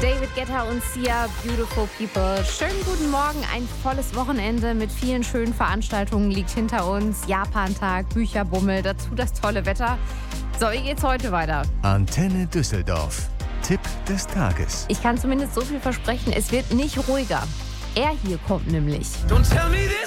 David Guetta und Sia, Beautiful People. Schönen guten Morgen, ein volles Wochenende mit vielen schönen Veranstaltungen liegt hinter uns. Japantag, Bücherbummel, dazu das tolle Wetter. So, wie geht's heute weiter? Antenne Düsseldorf. Tipp des Tages. Ich kann zumindest so viel versprechen, es wird nicht ruhiger. Er hier kommt nämlich. Don't tell me this